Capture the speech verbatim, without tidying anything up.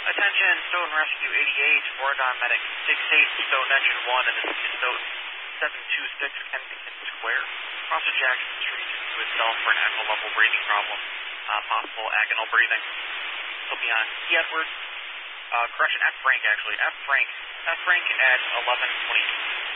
Attention, Stoughton Rescue eighty-eight, Oregon Medic six eight, Stoughton Engine one, and this is Stoughton seven two six, Kensington Square. Cross to Jackson Street to itself for an echo level breathing problem. Uh, possible agonal breathing. He'll be on E. Edwards, uh, correction, F. Frank actually, F. Frank, F. Frank at eleven twenty-two.